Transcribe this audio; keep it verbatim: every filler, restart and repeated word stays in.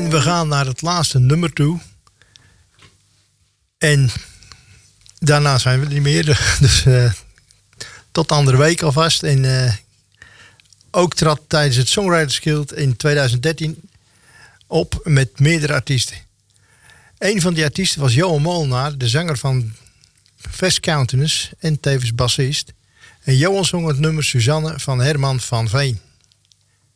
En we gaan naar het laatste nummer toe. En daarna zijn we er niet meer. Dus uh, tot andere week alvast. En uh, ook trad tijdens het Songwriters Guild in twintig dertien op met meerdere artiesten. Een van die artiesten was Johan Molenaar, de zanger van Vest Countenance en tevens bassist. En Johan zong het nummer Suzanne van Herman van Veen.